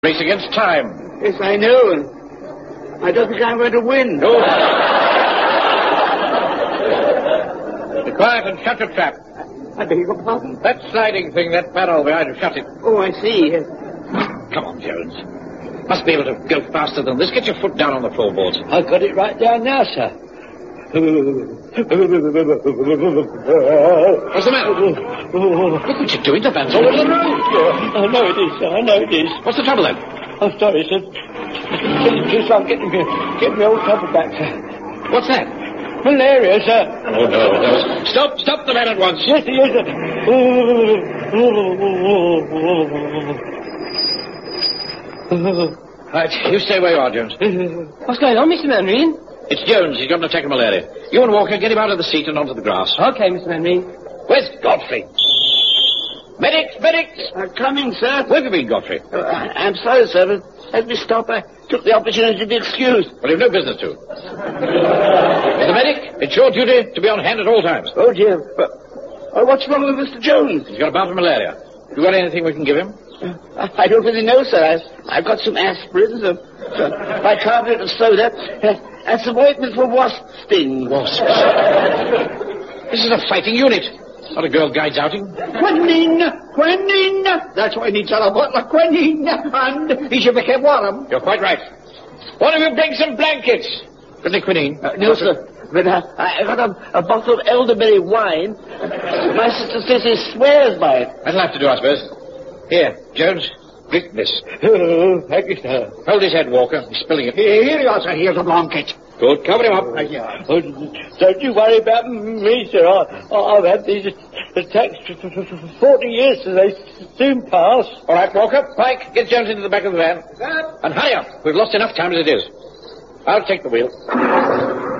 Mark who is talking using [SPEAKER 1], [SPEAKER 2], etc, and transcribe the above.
[SPEAKER 1] Race against time.
[SPEAKER 2] Yes, I know, and I don't think I'm going to win.
[SPEAKER 1] No. Be quiet and shut your trap.
[SPEAKER 2] I beg your pardon?
[SPEAKER 1] That sliding thing, that barrel behind you, shut it.
[SPEAKER 2] Oh, I see.
[SPEAKER 1] Come on, Jones. Must be able to go faster than this. Get your foot down on the floorboards.
[SPEAKER 3] I've got it right down now, sir.
[SPEAKER 1] What's the matter? Look what you're doing. The van's all over the road.
[SPEAKER 3] I know it is, sir. I know it is.
[SPEAKER 1] What's the trouble, then?
[SPEAKER 3] I'm sorry, sir. Just I'm getting my old trouble back, sir.
[SPEAKER 1] What's that?
[SPEAKER 3] Malaria, sir.
[SPEAKER 1] Oh, no. Stop the man at once.
[SPEAKER 3] Yes, he is, sir.
[SPEAKER 1] Right, you stay where you are, Jones.
[SPEAKER 4] What's going on, Mr. Manreen?
[SPEAKER 1] It's Jones. He's got an attack of malaria. You and Walker, get him out of the seat and onto the grass.
[SPEAKER 4] Okay, Mr. Manreen.
[SPEAKER 1] Where's Godfrey? Medics!
[SPEAKER 2] Coming, sir.
[SPEAKER 1] Where have you been, Godfrey?
[SPEAKER 2] I'm sorry, sir, but as we stop, I took the opportunity to be excused.
[SPEAKER 1] Well, you've no business to. Mr. Medic, it's your duty to be on hand at all times.
[SPEAKER 2] Oh, dear. What's wrong with Mr. Jones?
[SPEAKER 1] He's got a bout of malaria. Have you got anything we can give him?
[SPEAKER 2] I don't really know, sir. I've got some aspirin, some bicarbonate of soda, and some ointment for wasp stings.
[SPEAKER 1] Wasps? This is a fighting unit, not a girl guides outing.
[SPEAKER 2] Quinine! That's why he needs a bottle of quinine, and he should become warm.
[SPEAKER 1] You're quite right. One of you bring some blankets. Got any quinine?
[SPEAKER 2] No, sir. But I got a bottle of elderberry wine. My sister says he swears by it.
[SPEAKER 1] That'll have to do, I suppose. Here, Jones, drink this.
[SPEAKER 3] Oh, thank you, sir.
[SPEAKER 1] Hold his head, Walker. He's spilling it.
[SPEAKER 2] Here you are, sir. Here's a blanket.
[SPEAKER 1] Good. Cover him up.
[SPEAKER 3] Oh, don't you worry about me, sir. I've had these attacks for 40 years, so they soon pass.
[SPEAKER 1] All right, Walker. Pike, get Jones into the back of the van. And hurry up. We've lost enough time as it is. I'll take the wheel.